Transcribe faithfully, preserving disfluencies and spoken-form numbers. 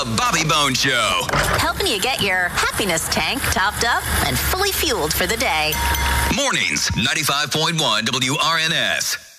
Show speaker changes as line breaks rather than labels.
The Bobby Bones Show.
Helping you get your happiness tank topped up and fully fueled for the day.
Mornings, ninety-five point one W R N S.